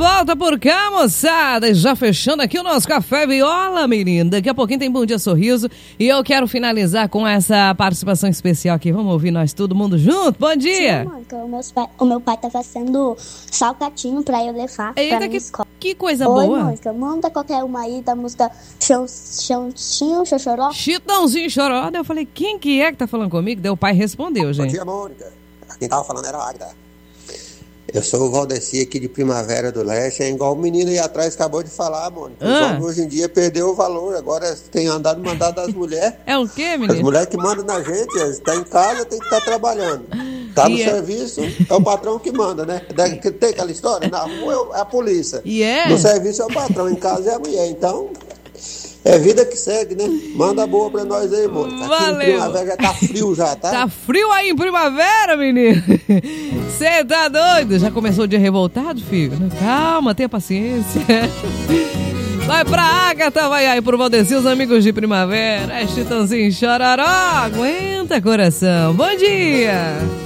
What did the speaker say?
volta por cá, moçada. E já fechando aqui o nosso Café Viola, menina. Daqui a pouquinho tem Bom Dia Sorriso. E eu quero finalizar com essa participação especial aqui. Vamos ouvir nós todo mundo junto? Bom dia. Sim, Mônica, o meu pai tá fazendo salcatinho pra eu levar pra minha escola. Que coisa Oi, boa. Mônica, manda qualquer uma aí da música Chãozinho, Xoxoró. Chitãozinho Choró. Eu falei, quem que é que tá falando comigo? Daí o pai respondeu, gente. Bom dia, Mônica. Quem tava falando era a Agda. Eu sou o Valdeci aqui de Primavera do Leste. É igual o menino aí atrás acabou de falar, Mônica. Os homens hoje em dia perdeu o valor. Agora tem andado mandado das mulheres. É o quê, menino? As mulheres que mandam na gente, está em casa, tem que estar trabalhando. Tá no serviço, é o patrão que manda, né? Tem aquela história? Na rua é a polícia. No serviço é o patrão, em casa é a mulher. Então, é vida que segue, né? Manda boa pra nós aí, Mônica. Aqui em Primavera já tá frio já, tá? Tá frio aí em Primavera, menino? Você tá doido? Já começou o dia revoltado, filho? Calma, tenha paciência. Vai pra Ágata, vai aí pro Valdeci, os amigos de Primavera. É Chitãozinho Chororó, aguenta coração. Bom dia!